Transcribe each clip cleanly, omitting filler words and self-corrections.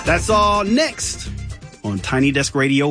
That's all next on Tiny Desk Radio.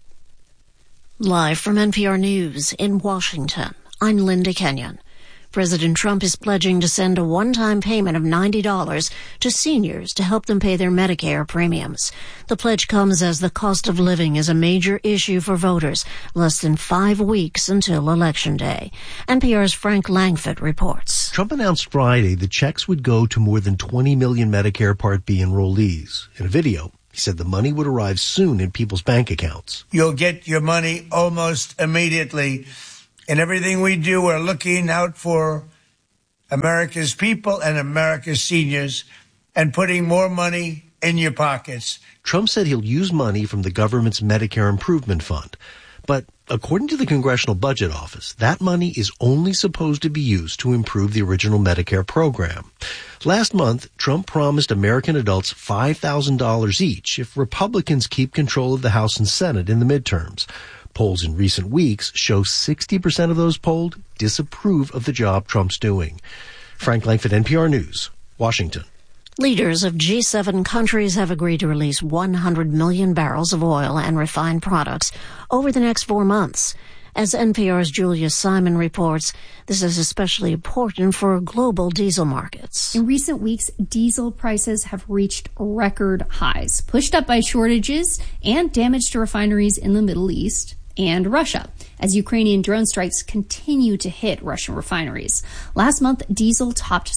Live from NPR News in Washington, I'm Linda Kenyon. President Trump is pledging to send a one-time payment of $90 to seniors to help them pay their Medicare premiums. The pledge comes as the cost of living is a major issue for voters, less than 5 weeks until Election Day. NPR's Frank Langford reports. Trump announced Friday the checks would go to more than 20 million Medicare Part B enrollees. In a video, he said the money would arrive soon in people's bank accounts. You'll get your money almost immediately. In everything we do, we're looking out for America's people and America's seniors and putting more money in your pockets. Trump said he'll use money from the government's Medicare Improvement Fund. But according to the Congressional Budget Office, that money is only supposed to be used to improve the original Medicare program. Last month, Trump promised American adults $5,000 each if Republicans keep control of the House and Senate in the midterms. Polls in recent weeks show 60% of those polled disapprove of the job Trump's doing. Frank Langford, NPR News, Washington. Leaders of G7 countries have agreed to release 100 million barrels of oil and refined products over the next 4 months. As NPR's Julia Simon reports, this is especially important for global diesel markets. In recent weeks, diesel prices have reached record highs, pushed up by shortages and damage to refineries in the Middle East and Russia, as Ukrainian drone strikes continue to hit Russian refineries. Last month, diesel topped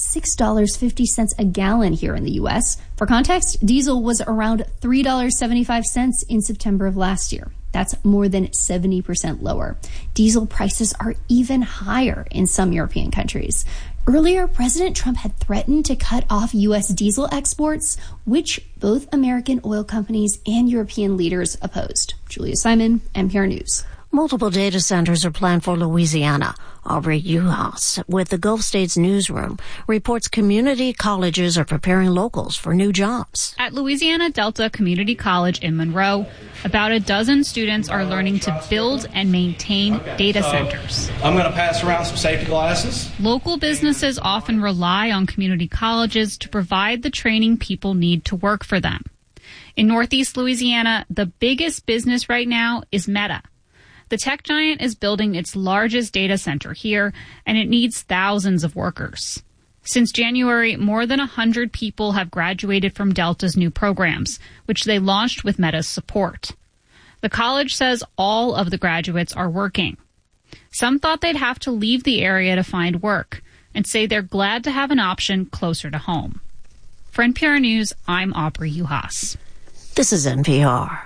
$6.50 a gallon here in the U.S. For context, diesel was around $3.75 in September of last year. That's more than 70% lower. Diesel prices are even higher in some European countries. Earlier, President Trump had threatened to cut off U.S. diesel exports, which both American oil companies and European leaders opposed. Julia Simon, NPR News. Multiple data centers are planned for Louisiana. Aubrey Uhas with the Gulf States Newsroom reports community colleges are preparing locals for new jobs. At Louisiana Delta Community College in Monroe, about a dozen students are learning to build and maintain data centers. I'm going to pass around some safety glasses. Local businesses often rely on community colleges to provide the training people need to work for them. In Northeast Louisiana, the biggest business right now is Meta. The tech giant is building its largest data center here, and it needs thousands of workers. Since January, more than 100 people have graduated from Delta's new programs, which they launched with Meta's support. The college says all of the graduates are working. Some thought they'd have to leave the area to find work, and say they're glad to have an option closer to home. For NPR News, I'm Aubrey Uhas. This is NPR.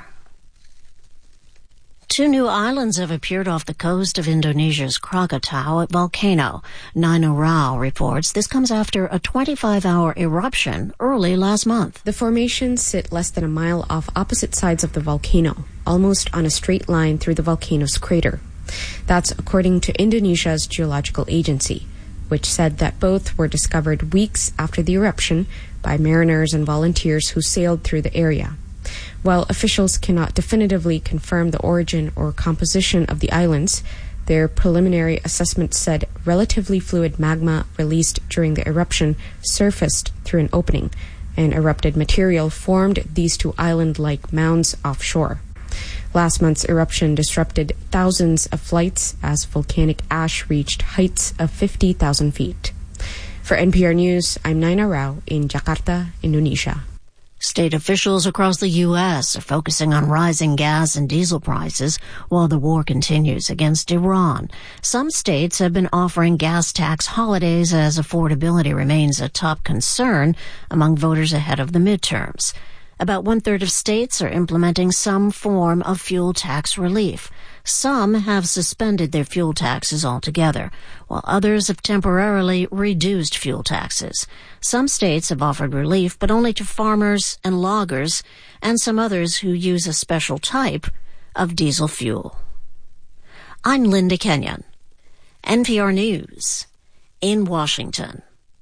2 new islands have appeared off the coast of Indonesia's Krakatau volcano. Nina Rao reports this comes after a 25-hour eruption early last month. The formations sit less than a mile off opposite sides of the volcano, almost on a straight line through the volcano's crater. That's according to Indonesia's geological agency, which said that both were discovered weeks after the eruption by mariners and volunteers who sailed through the area. While officials cannot definitively confirm the origin or composition of the islands, their preliminary assessment said relatively fluid magma released during the eruption surfaced through an opening, and erupted material formed these 2 island-like mounds offshore. Last month's eruption disrupted thousands of flights as volcanic ash reached heights of 50,000 feet. For NPR News, I'm Nina Rao in Jakarta, Indonesia. State officials across the U.S. are focusing on rising gas and diesel prices while the war continues against Iran. Some states have been offering gas tax holidays as affordability remains a top concern among voters ahead of the midterms. About 1/3 of states are implementing some form of fuel tax relief. Some have suspended their fuel taxes altogether, while others have temporarily reduced fuel taxes. Some states have offered relief, but only to farmers and loggers, and some others who use a special type of diesel fuel. I'm Linda Kenyon, NPR News, in Washington.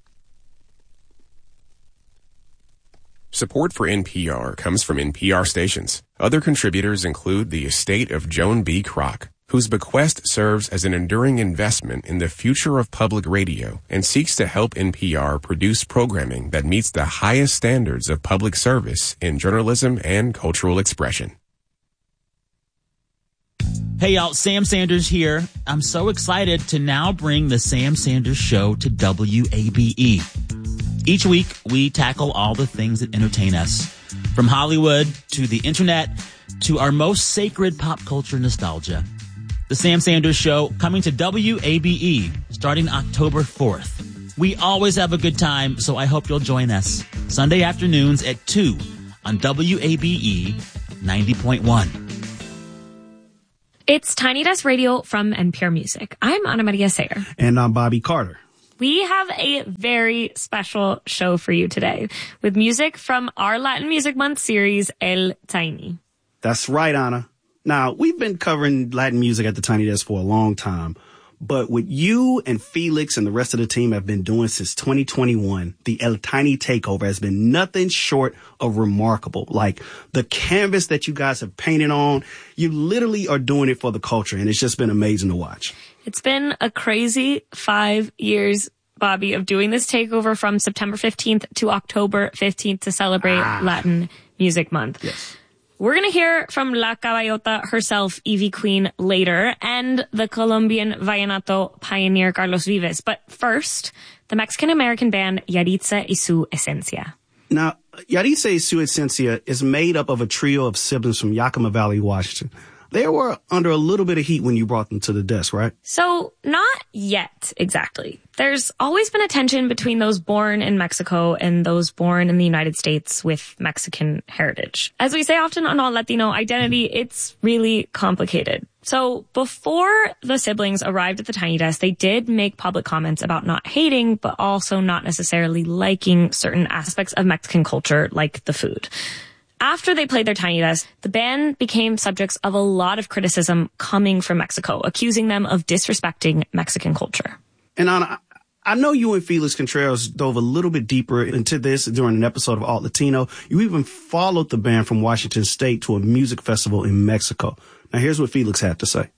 Support for NPR comes from NPR stations. Other contributors include the estate of Joan B. Kroc, whose bequest serves as an enduring investment in the future of public radio and seeks to help NPR produce programming that meets the highest standards of public service in journalism and cultural expression. Hey y'all, Sam Sanders here. I'm so excited to now bring the Sam Sanders Show to WABE. Each week, we tackle all the things that entertain us, from Hollywood to the internet to our most sacred pop culture nostalgia. The Sam Sanders Show coming to WABE starting October 4th. We always have a good time, so I hope you'll join us Sunday afternoons at 2 on WABE 90.1. It's Tiny Desk Radio from NPR Music. I'm Ana Maria Sayer. And I'm Bobby Carter. We have a very special show for you today with music from our Latin Music Month series, El Tiny. That's right, Ana. Now, we've been covering Latin music at the Tiny Desk for a long time, but what you and Felix and the rest of the team have been doing since 2021, the El Tiny Takeover has been nothing short of remarkable. Like, the canvas that you guys have painted on, you literally are doing it for the culture, and it's just been amazing to watch. It's been a crazy 5 years, Bobby, of doing this takeover from September 15th to October 15th to celebrate Latin Music Month. Yes. We're going to hear from La Caballota herself, Ivy Queen, later, and the Colombian vallenato pioneer Carlos Vives. But first, the Mexican-American band Yaritza y su Esencia. Now, Yaritza y su Esencia is made up of a trio of siblings from Yakima Valley, Washington. They were under a little bit of heat when you brought them to the desk, right? So, not yet, exactly. There's always been a tension between those born in Mexico and those born in the United States with Mexican heritage. As we say often on All Latino Identity, it's really complicated. So, before the siblings arrived at the Tiny Desk, they did make public comments about not hating, but also not necessarily liking certain aspects of Mexican culture, like the food. After they played their Tiny Desk, the band became subjects of a lot of criticism coming from Mexico, accusing them of disrespecting Mexican culture. And Ana, I know you and Felix Contreras dove a little bit deeper into this during an episode of Alt Latino. You even followed the band from Washington State to a music festival in Mexico. Now, here's what Felix had to say.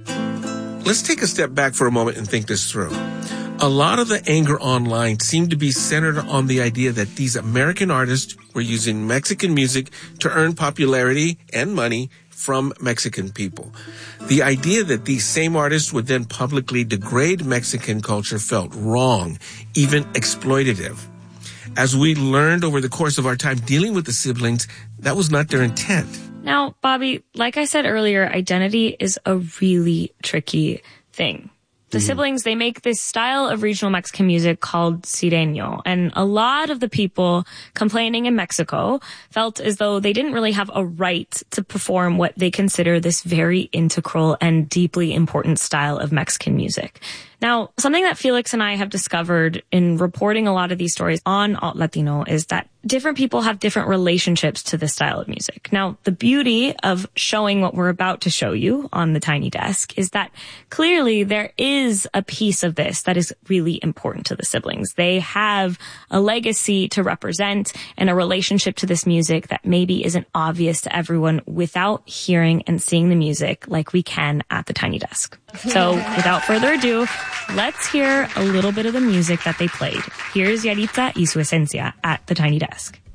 Let's take a step back for a moment and think this through. A lot of the anger online seemed to be centered on the idea that these American artists were using Mexican music to earn popularity and money from Mexican people. The idea that these same artists would then publicly degrade Mexican culture felt wrong, even exploitative. As we learned over the course of our time dealing with the siblings, that was not their intent. Now, Bobby, like I said earlier, identity is a really tricky thing. The siblings, they make this style of regional Mexican music called Sireno. And a lot of the people complaining in Mexico felt as though they didn't really have a right to perform what they consider this very integral and deeply important style of Mexican music. Now, something that Felix and I have discovered in reporting a lot of these stories on Alt Latino is that different people have different relationships to this style of music. Now, the beauty of showing what we're about to show you on the Tiny Desk is that clearly there is a piece of this that is really important to the siblings. They have a legacy to represent and a relationship to this music that maybe isn't obvious to everyone without hearing and seeing the music like we can at the Tiny Desk. So without further ado, let's hear a little bit of the music that they played. Here's Yaritza y su Esencia at the Tiny Desk.